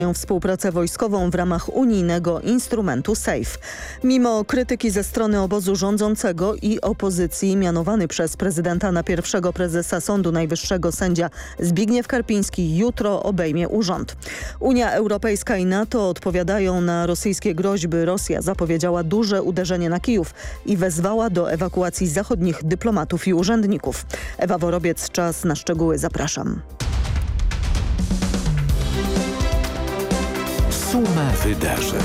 współpracę wojskową w ramach unijnego instrumentu SAFE. Mimo krytyki ze strony obozu rządzącego i opozycji, mianowany przez prezydenta na pierwszego prezesa Sądu Najwyższego sędzia Zbigniew Karpiński jutro obejmie urząd. Unia Europejska i NATO odpowiadają na rosyjskie groźby. Rosja zapowiedziała duże uderzenie na Kijów i wezwała do ewakuacji zachodnich dyplomatów i urzędników. Ewa Worobiec, czas na szczegóły, zapraszam. Suma wydarzeń.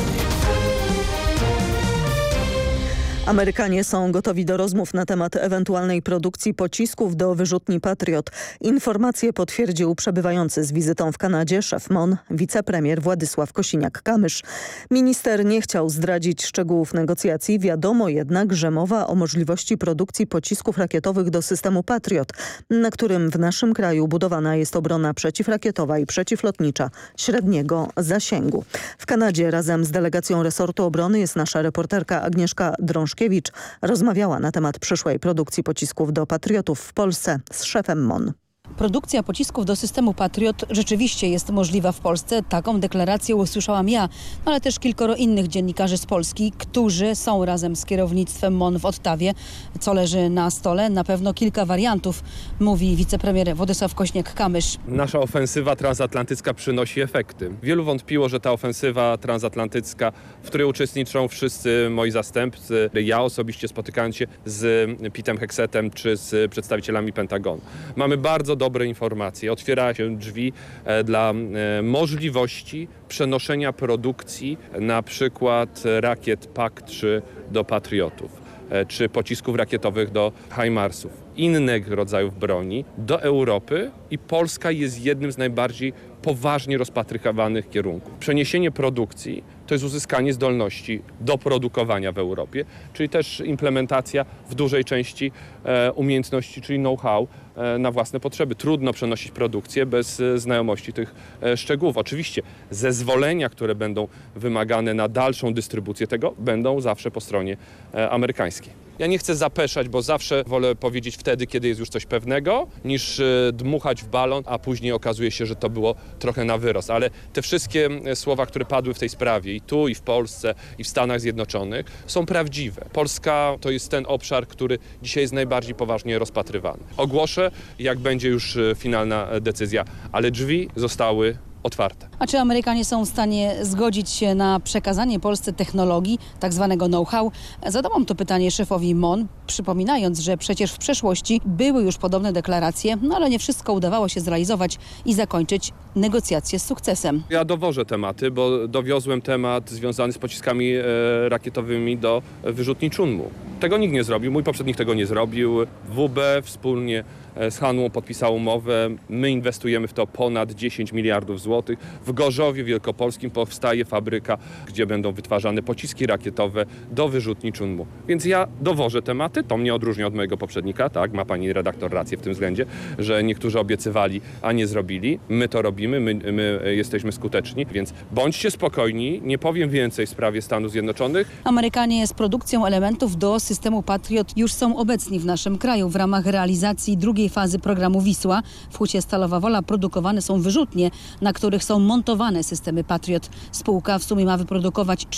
Amerykanie są gotowi do rozmów na temat ewentualnej produkcji pocisków do wyrzutni Patriot. Informacje potwierdził przebywający z wizytą w Kanadzie szef MON, wicepremier Władysław Kosiniak-Kamysz. Minister nie chciał zdradzić szczegółów negocjacji. Wiadomo jednak, że mowa o możliwości produkcji pocisków rakietowych do systemu Patriot, na którym w naszym kraju budowana jest obrona przeciwrakietowa i przeciwlotnicza średniego zasięgu. W Kanadzie razem z delegacją resortu obrony jest nasza reporterka Agnieszka Drążkiewicz. Rozmawiała na temat przyszłej produkcji pocisków do Patriotów w Polsce z szefem MON. Produkcja pocisków do systemu Patriot rzeczywiście jest możliwa w Polsce. Taką deklarację usłyszałam ja, ale też kilkoro innych dziennikarzy z Polski, którzy są razem z kierownictwem MON w Ottawie. Co leży na stole? Na pewno kilka wariantów, mówi wicepremier Władysław Kosiniak-Kamysz. Nasza ofensywa transatlantycka przynosi efekty. Wielu wątpiło, że ta ofensywa transatlantycka, w której uczestniczą wszyscy moi zastępcy, ja osobiście spotykając się z Petem Hexetem czy z przedstawicielami Pentagonu. Mamy bardzo dobre informacje. Otwiera się drzwi dla możliwości przenoszenia produkcji na przykład rakiet PAC-3 do Patriotów, czy pocisków rakietowych do HIMARS-ów, innych rodzajów broni do Europy i Polska jest jednym z najbardziej poważnie rozpatrywanych kierunków. Przeniesienie produkcji to jest uzyskanie zdolności do produkowania w Europie, czyli też implementacja w dużej części umiejętności, czyli know-how na własne potrzeby. Trudno przenosić produkcję bez znajomości tych szczegółów. Oczywiście zezwolenia, które będą wymagane na dalszą dystrybucję tego, będą zawsze po stronie amerykańskiej. Ja nie chcę zapeszać, bo zawsze wolę powiedzieć wtedy, kiedy jest już coś pewnego, niż dmuchać w balon, a później okazuje się, że to było trochę na wyrost. Ale te wszystkie słowa, które padły w tej sprawie i tu, i w Polsce, i w Stanach Zjednoczonych są prawdziwe. Polska to jest ten obszar, który dzisiaj jest najbardziej poważnie rozpatrywany. Ogłoszę, jak będzie już finalna decyzja, ale drzwi zostały otwarte. A czy Amerykanie są w stanie zgodzić się na przekazanie Polsce technologii, tak zwanego know-how? Zadałam to pytanie szefowi MON, przypominając, że przecież w przeszłości były już podobne deklaracje, ale nie wszystko udawało się zrealizować i zakończyć negocjacje z sukcesem. Ja dowożę tematy, bo dowiozłem temat związany z pociskami rakietowymi do wyrzutni Chunmu. Tego nikt nie zrobił, mój poprzednik tego nie zrobił. WB wspólnie z Hanwą podpisał umowę. My inwestujemy w to ponad 10 miliardów złotych. W Gorzowie Wielkopolskim powstaje fabryka, gdzie będą wytwarzane pociski rakietowe do wyrzutni Chunmu. Więc ja dowożę tematy, to mnie odróżnia od mojego poprzednika, tak, ma pani redaktor rację w tym względzie, że niektórzy obiecywali, a nie zrobili. My to robimy, my jesteśmy skuteczni, więc bądźcie spokojni, nie powiem więcej w sprawie Stanów Zjednoczonych. Amerykanie z produkcją elementów do systemu Patriot już są obecni w naszym kraju. W ramach realizacji drugiej fazy programu Wisła w hucie Stalowa Wola produkowane są wyrzutnie, na których są montowane systemy Patriot. Spółka w sumie ma wyprodukować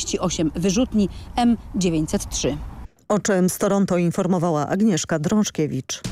48 wyrzutni M903. O czym z Toronto informowała Agnieszka Drążkiewicz.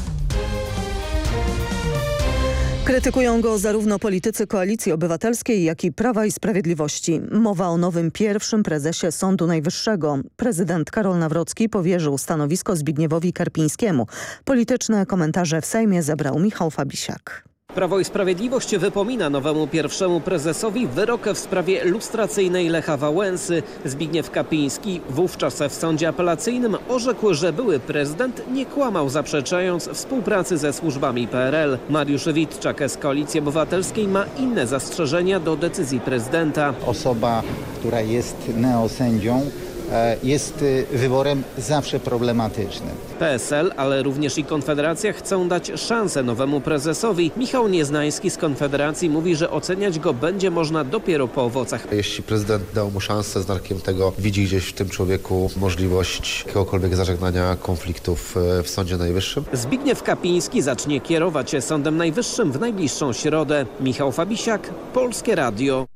Krytykują go zarówno politycy Koalicji Obywatelskiej, jak i Prawa i Sprawiedliwości. Mowa o nowym pierwszym prezesie Sądu Najwyższego. Prezydent Karol Nawrocki powierzył stanowisko Zbigniewowi Karpińskiemu. Polityczne komentarze w Sejmie zebrał Michał Fabisiak. Prawo i Sprawiedliwość wypomina nowemu pierwszemu prezesowi wyrok w sprawie lustracyjnej Lecha Wałęsy. Zbigniew Karpiński, wówczas w sądzie apelacyjnym, orzekł, że były prezydent nie kłamał, zaprzeczając współpracy ze służbami PRL. Mariusz Witczak z Koalicji Obywatelskiej ma inne zastrzeżenia do decyzji prezydenta. Osoba, która jest neosędzią, jest wyborem zawsze problematycznym. PSL, ale również i Konfederacja chcą dać szansę nowemu prezesowi. Michał Nieznański z Konfederacji mówi, że oceniać go będzie można dopiero po owocach. Jeśli prezydent dał mu szansę, znakiem tego widzi gdzieś w tym człowieku możliwość jakiegokolwiek zażegnania konfliktów w Sądzie Najwyższym. Zbigniew Kapiński zacznie kierować Sądem Najwyższym w najbliższą środę. Michał Fabisiak, Polskie Radio.